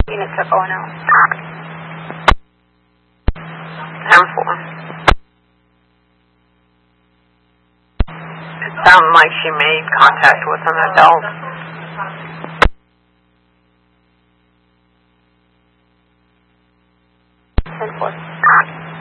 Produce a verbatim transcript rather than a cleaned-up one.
Unit took O N L. ten four. It sounded like she made contact with an adult. ten four.